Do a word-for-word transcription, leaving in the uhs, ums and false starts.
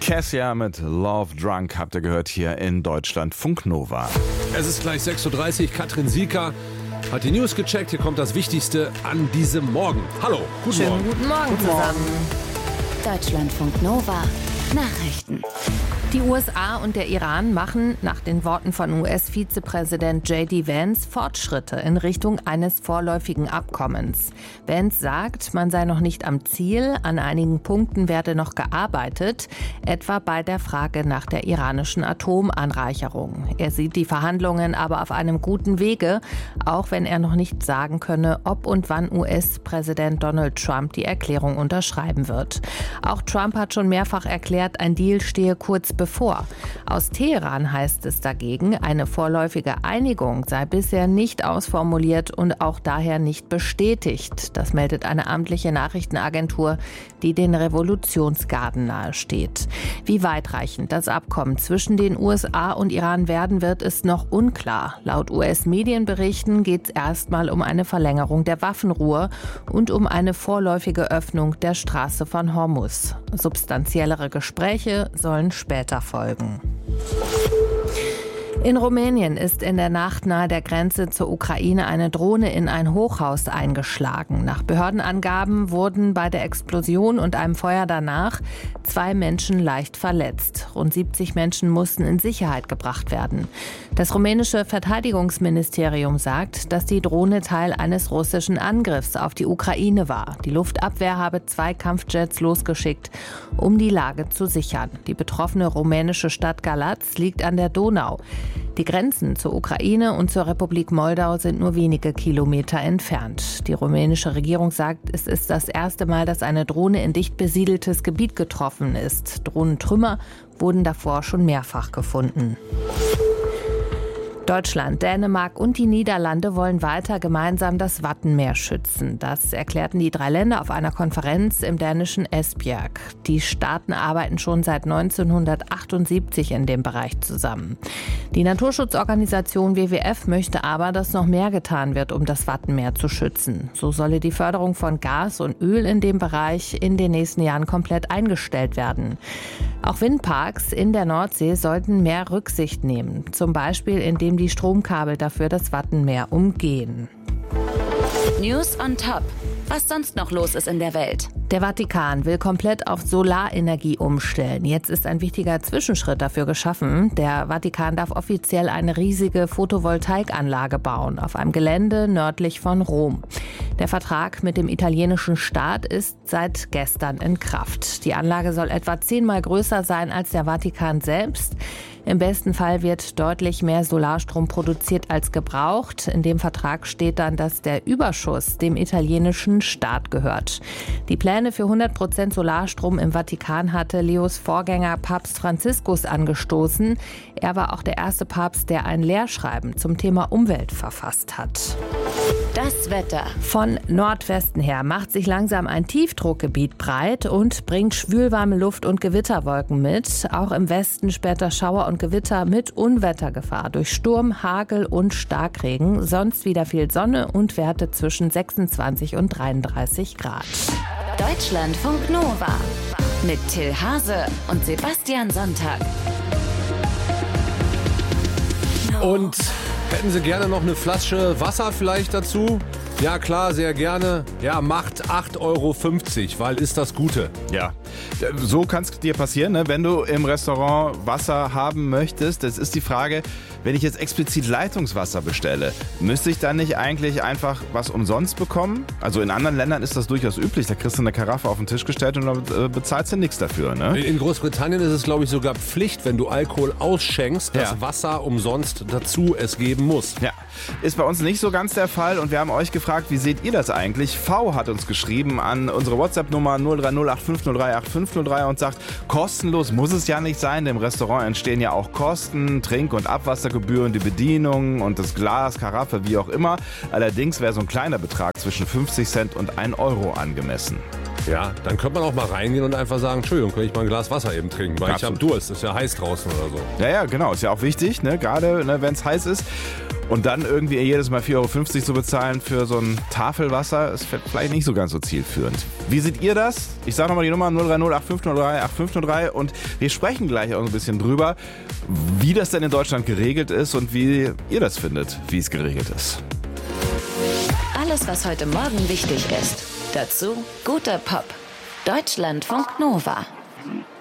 Cassia mit Love Drunk habt ihr gehört hier in Deutschland Funk Nova. Es ist gleich sechs Uhr dreißig. Katrin Sieker hat die News gecheckt. Hier kommt das Wichtigste an diesem Morgen. Hallo, guten Schönen Morgen. Guten Morgen Guten zusammen. Morgen. Deutschlandfunk Nova. Nachrichten. Die U S A und der Iran machen nach den Worten von U S-Vizepräsident J D Vance Fortschritte in Richtung eines vorläufigen Abkommens. Vance sagt, man sei noch nicht am Ziel, an einigen Punkten werde noch gearbeitet, etwa bei der Frage nach der iranischen Atomanreicherung. Er sieht die Verhandlungen aber auf einem guten Wege, auch wenn er noch nicht sagen könne, ob und wann U S-Präsident Donald Trump die Erklärung unterschreiben wird. Auch Trump hat schon mehrfach erklärt, ein Deal stehe kurz bevor. Bevor. Aus Teheran heißt es dagegen, eine vorläufige Einigung sei bisher nicht ausformuliert und auch daher nicht bestätigt. Das meldet eine amtliche Nachrichtenagentur, die den Revolutionsgarden nahesteht. Wie weitreichend das Abkommen zwischen den U S A und Iran werden wird, ist noch unklar. Laut U S-Medienberichten geht es erstmal um eine Verlängerung der Waffenruhe und um eine vorläufige Öffnung der Straße von Hormuz. Substanziellere Gespräche sollen später folgen. In Rumänien ist in der Nacht nahe der Grenze zur Ukraine eine Drohne in ein Hochhaus eingeschlagen. Nach Behördenangaben wurden bei der Explosion und einem Feuer danach zwei Menschen leicht verletzt. Rund siebzig Menschen mussten in Sicherheit gebracht werden. Das rumänische Verteidigungsministerium sagt, dass die Drohne Teil eines russischen Angriffs auf die Ukraine war. Die Luftabwehr habe zwei Kampfjets losgeschickt, um die Lage zu sichern. Die betroffene rumänische Stadt Galați liegt an der Donau. Die Grenzen zur Ukraine und zur Republik Moldau sind nur wenige Kilometer entfernt. Die rumänische Regierung sagt, es ist das erste Mal, dass eine Drohne in dicht besiedeltes Gebiet getroffen ist. Drohnentrümmer wurden davor schon mehrfach gefunden. Deutschland, Dänemark und die Niederlande wollen weiter gemeinsam das Wattenmeer schützen. Das erklärten die drei Länder auf einer Konferenz im dänischen Esbjerg. Die Staaten arbeiten schon seit neunzehnhundertachtundsiebzig in dem Bereich zusammen. Die Naturschutzorganisation W W F möchte aber, dass noch mehr getan wird, um das Wattenmeer zu schützen. So solle die Förderung von Gas und Öl in dem Bereich in den nächsten Jahren komplett eingestellt werden. Auch Windparks in der Nordsee sollten mehr Rücksicht nehmen, zum Beispiel indem die Stromkabel dafür das Wattenmeer umgehen. News on top. Was sonst noch los ist in der Welt? Der Vatikan will komplett auf Solarenergie umstellen. Jetzt ist ein wichtiger Zwischenschritt dafür geschaffen. Der Vatikan darf offiziell eine riesige Photovoltaikanlage bauen auf einem Gelände nördlich von Rom. Der Vertrag mit dem italienischen Staat ist seit gestern in Kraft. Die Anlage soll etwa zehnmal größer sein als der Vatikan selbst. Im besten Fall wird deutlich mehr Solarstrom produziert als gebraucht. In dem Vertrag steht dann, dass der Überschuss dem italienischen Staat gehört. Die Pläne für hundert Prozent Solarstrom im Vatikan hatte Leos Vorgänger Papst Franziskus angestoßen. Er war auch der erste Papst, der ein Lehrschreiben zum Thema Umwelt verfasst hat. Das Wetter. Von Nordwesten her macht sich langsam ein Tiefdruckgebiet breit und bringt schwülwarme Luft und Gewitterwolken mit. Auch im Westen später Schauer und Gewitter mit Unwettergefahr durch Sturm, Hagel und Starkregen. Sonst wieder viel Sonne und Werte zwischen sechsundzwanzig und dreiunddreißig Grad. Deutschlandfunk Nova mit Till Hase und Sebastian Sonntag. Und hätten Sie gerne noch eine Flasche Wasser vielleicht dazu? Ja klar, sehr gerne. Ja, macht acht Euro fünfzig, weil ist das Gute. Ja, so kann es dir passieren, ne? Wenn du im Restaurant Wasser haben möchtest. Das ist die Frage, wenn ich jetzt explizit Leitungswasser bestelle, müsste ich dann nicht eigentlich einfach was umsonst bekommen? Also in anderen Ländern ist das durchaus üblich. Da kriegst du eine Karaffe auf den Tisch gestellt und dann bezahlst du nichts dafür. Ne? In Großbritannien ist es, glaube ich, sogar Pflicht, wenn du Alkohol ausschenkst, dass Ja. Wasser umsonst dazu es geben muss. Ja, ist bei uns nicht so ganz der Fall und wir haben euch gefragt, wie seht ihr das eigentlich? V hat uns geschrieben an unsere WhatsApp-Nummer null drei null acht fünf null drei acht fünf null drei und sagt, kostenlos muss es ja nicht sein, dem Restaurant entstehen ja auch Kosten, Trink- und Abwassergebühren, die Bedienung und das Glas, Karaffe, wie auch immer. Allerdings wäre so ein kleiner Betrag zwischen fünfzig Cent und ein Euro angemessen. Ja, dann könnte man auch mal reingehen und einfach sagen, Entschuldigung, könnte ich mal ein Glas Wasser eben trinken, weil Absolut. ich am Durst, ist ja heiß draußen oder so. Ja, ja, genau, ist ja auch wichtig, ne? Gerade ne, wenn es heiß ist. Und dann irgendwie jedes Mal vier Euro fünfzig zu bezahlen für so ein Tafelwasser ist vielleicht nicht so ganz so zielführend. Wie seht ihr das? Ich sage nochmal die Nummer null drei null acht fünf null drei acht fünf null drei und wir sprechen gleich auch ein bisschen drüber, wie das denn in Deutschland geregelt ist und wie ihr das findet, wie es geregelt ist. Alles, was heute Morgen wichtig ist. Dazu guter Pop. Deutschlandfunk Nova.